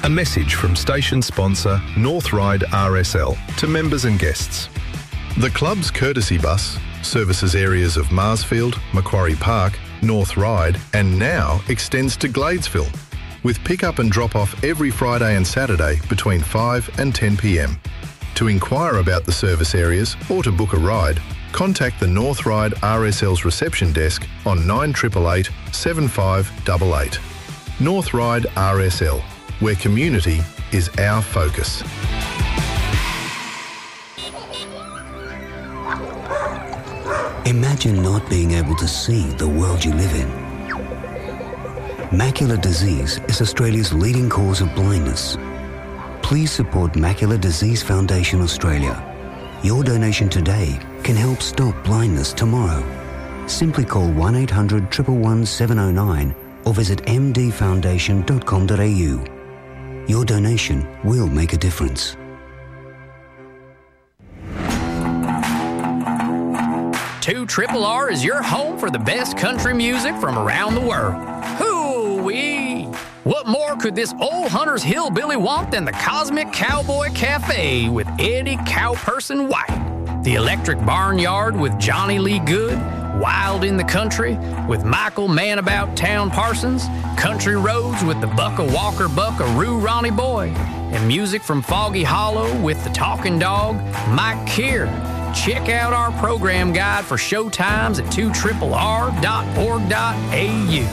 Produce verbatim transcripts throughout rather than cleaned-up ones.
A message from station sponsor North Ryde R S L to members and guests. The club's courtesy bus services areas of Marsfield, Macquarie Park, North Ryde and now extends to Gladesville, with pick-up and drop-off every Friday and Saturday between five and ten p m. To inquire about the service areas or to book a ride, contact the North Ryde R S L's reception desk on nine eight eight eight, seven five eight eight. North Ryde R S L, where community is our focus. Imagine not being able to see the world you live in. Macular disease is Australia's leading cause of blindness. Please support Macular Disease Foundation Australia. Your donation today can help stop blindness tomorrow. Simply call one eight hundred, one one one, seven oh nine or visit m d foundation dot com dot a u. Your donation will make a difference. two Triple R is your home for the best country music from around the world. Hoo-wee! What more could this old Hunter's Hillbilly want than the Cosmic Cowboy Cafe with Eddie Cowperson White? The Electric Barnyard with Johnny Lee Good? Wild in the Country with Michael Man About Town Parsons? Country Roads with the Bucka Walker Buckaroo Ronnie Boy? And music from Foggy Hollow with the Talking Dog, Mike Keir? Check out our program guide for show times at two R R dot org dot a u.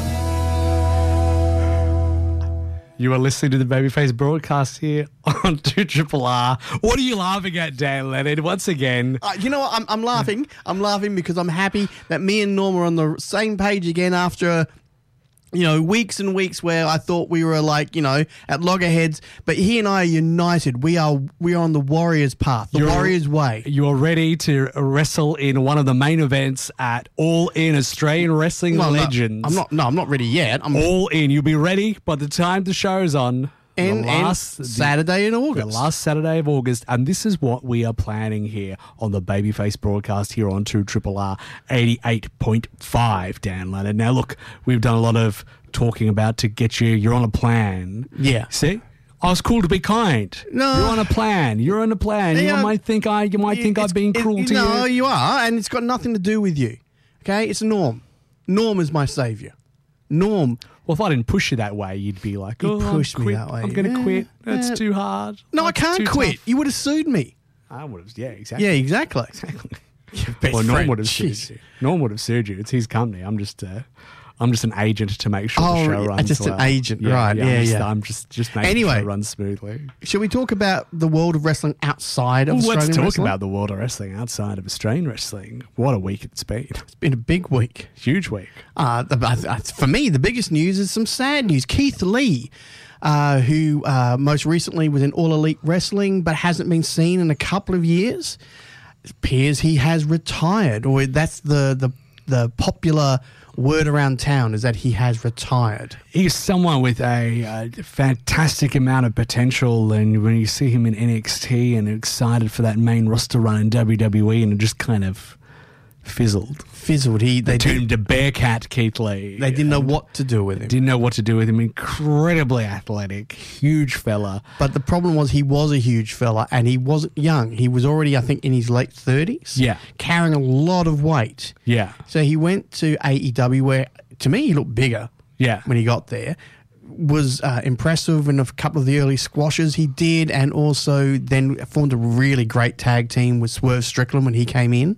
You are listening to the Babyface broadcast here on two R R. What are you laughing at, Dan Leonard? Once again. Uh, you know what? I'm, I'm laughing. I'm laughing because I'm happy that me and Norm are on the same page again after, you know, weeks and weeks where I thought we were like, you know, at loggerheads. But he and I are united. We are we are on the Warriors' path, the You're- Warriors' way. You're ready to wrestle in one of the main events at All In Australian Wrestling Well, no, Legends. I'm not. No, I'm not ready yet. I'm All In. You'll be ready by the time the show's on. and, the and last, the- Saturday in The August. last Saturday of August, and this is what we are planning here on the Babyface broadcast here on two R R eighty-eight point five, Dan Leonard. Now, look, we've done a lot of talking about to get you, you're on a plan. Yeah. See? I was cool to be kind. No. You're on a plan. You're on a plan. Yeah. You might think I, you might think It's- I've been it- cruel to no, you. you are, and it's got nothing to do with you. Okay? It's Norm. Norm is my saviour. Norm. Well, if I didn't push you that way, you'd be like, You oh, pushed I'm me quit. that way. I'm going to Yeah, quit. That's yeah. too hard. No, I That's can't too quit. tough. You would have sued me. I would have, yeah, exactly. Yeah, exactly. Exactly. Best Well, Norm friend. would have sued Jeez. you. Norm would have sued you. It's his company. I'm just, uh, I'm just an agent to make sure Oh, the show yeah, runs just an well. agent, right, yeah, I'm just, yeah. I'm just, just making Anyway. sure it runs smoothly. Shall we talk about the world of wrestling outside of Well, Australian let's talk wrestling? about the world of wrestling outside of Australian wrestling. What a week it's been. It's been a big week. Huge week. Uh, the, uh, for me, the biggest news is some sad news. Keith Lee, uh, who uh, most recently was in All Elite Wrestling but hasn't been seen in a couple of years, it appears he has retired, or that's the, the, the popular word around town is that he has retired. He's someone with a uh, fantastic amount of potential, and when you see him in N X T and excited for that main roster run in W W E, and it just kind of fizzled. Fizzled. He they They turned him did, to Bearcat Keith Lee. they didn't know and what to do with him. Didn't know what to do with him. Incredibly athletic, huge fella. But the problem was he was a huge fella and he wasn't young. He was already, I think, in his late thirties. Yeah. Carrying a lot of weight. Yeah, So he went to A E W where, to me, he looked bigger yeah. when he got there. Was uh, impressive in a couple of the early squashes he did, and also then formed a really great tag team with Swerve Strickland when he came in.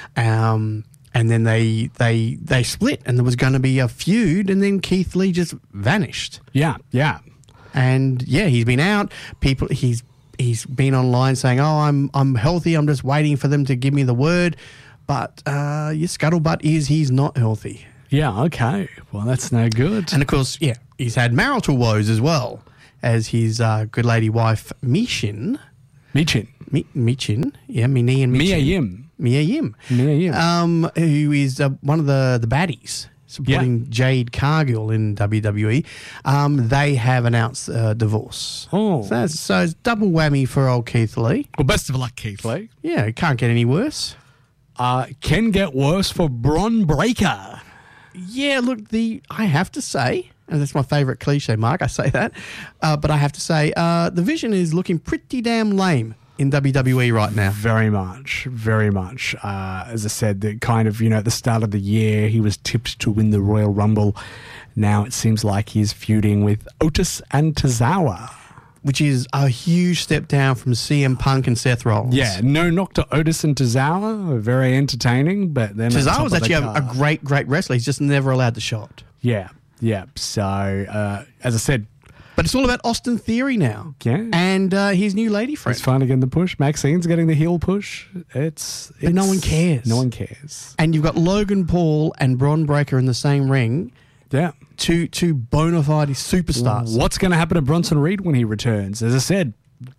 Um, and then they they they split, and there was going to be a feud, and then Keith Lee just vanished. Yeah, yeah. And yeah, he's been out. People, he's he's been online saying, "Oh, I'm I'm healthy. I'm just waiting for them to give me the word." But uh, your scuttlebutt is he's not healthy. Yeah, okay. Well, that's no good. And of course, yeah, he's had marital woes as well as his uh, good lady wife Michin. Michin. Mi- Michin, yeah, Mini and Michin. Mia Yim. Mia Yim. Mia Yim. Um, who is uh, one of the, the baddies supporting Yeah. Jade Cargill in W W E. Um, they have announced uh, divorce. Oh. So, that's, so it's double whammy for old Keith Lee. Well, best of luck, Keith Lee. Yeah, it can't get any worse. Uh, can get worse for Bron Breakker. Yeah, look, the I have to say, And that's my favourite cliche, Mark. I say that. Uh, but I have to say, uh, the Vision is looking pretty damn lame in W W E right now. Very much, very much. Uh, as I said, the kind of, you know, at the start of the year, he was tipped to win the Royal Rumble. Now it seems like he's feuding with Otis and Tozawa. Which is a huge step down from C M Punk and Seth Rollins. Yeah, no knock to Otis and Tozawa. Very entertaining, but then Tozawa's actually a, a great, great wrestler. He's just never allowed the shot. Yeah, yeah. So, uh, as I said, but it's all about Austin Theory now. Yeah. And uh, his new lady friend. He's finally getting the push. Maxine's getting the heel push. It's, it's But no one cares. No one cares. And you've got Logan Paul and Bron Breakker in the same ring. Yeah. Two two bona fide superstars. What's going to happen to Bronson Reed when he returns? As I said,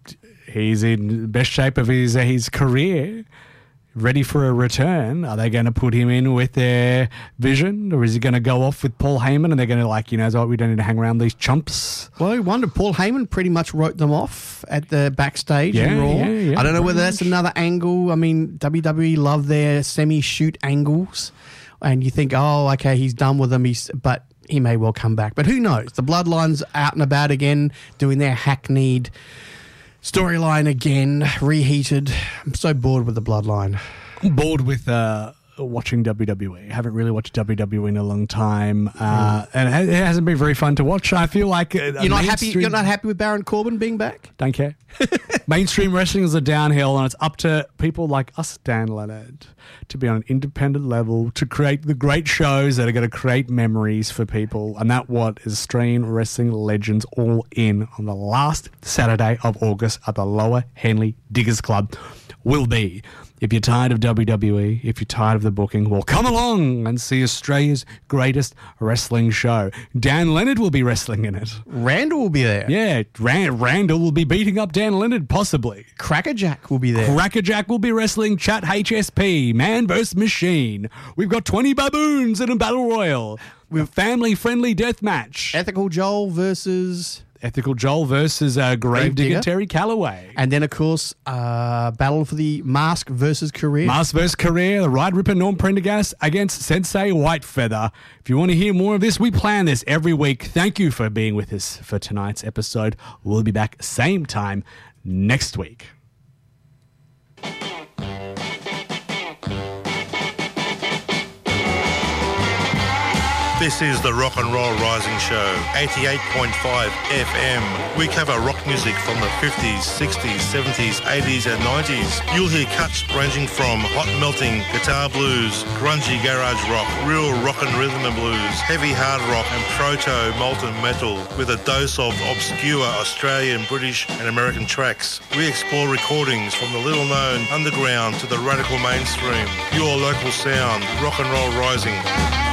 he's in best shape of his, uh, his career. Ready for a return. Are they going to put him in with their Vision, or is he going to go off with Paul Heyman and they're going to, like, you know, so we don't need to hang around these chumps? Well, I wonder. Paul Heyman pretty much wrote them off at the backstage yeah, in Raw. Yeah, yeah, I don't know whether much. that's another angle. I mean, W W E love their semi-shoot angles, and you think, oh, okay, he's done with them. He's but he may well come back. But who knows? The Bloodline's out and about again, doing their hackneyed storyline again, reheated. I'm so bored with the Bloodline. I'm bored with uh, watching W W E. I haven't really watched W W E in a long time, uh, mm. and it hasn't been very fun to watch. I feel like a, a you're not happy. mainstream- You're not happy with Baron Corbin being back. Don't care. Mainstream wrestling is a downhill, and it's up to people like us, Dan Leonard, to be on an independent level to create the great shows that are going to create memories for people. And that's what is Australian Wrestling Legends All In on the last Saturday of August at the Lower Henley Diggers Club will be. If you're tired of W W E, if you're tired of the booking, well, come along and see Australia's greatest wrestling show. Dan Leonard will be wrestling in it. Randall will be there. Yeah, Rand- Randall will be beating up Dan Leonard, possibly. Crackerjack will be there. Crackerjack will be wrestling Chat H S P, Man vs. Machine. We've got twenty baboons in a battle royal. With family-friendly death match. Ethical Joel versus... Ethical Joel versus uh, Gravedigger Gravedigger. Terry Calloway. And then, of course, uh, battle for the mask versus career. Mask versus career, the Ride Ripper Norm Prendergast against Sensei Whitefeather. If you want to hear more of this, we plan this every week. Thank you for being with us for tonight's episode. We'll be back same time next week. This is the Rock and Roll Rising Show, eighty-eight point five F M. We cover rock music from the fifties, sixties, seventies, eighties and nineties. You'll hear cuts ranging from hot melting guitar blues, grungy garage rock, real rock and rhythm and blues, heavy hard rock and proto molten metal with a dose of obscure Australian, British and American tracks. We explore recordings from the little known underground to the radical mainstream. Your local sound, Rock and Roll Rising.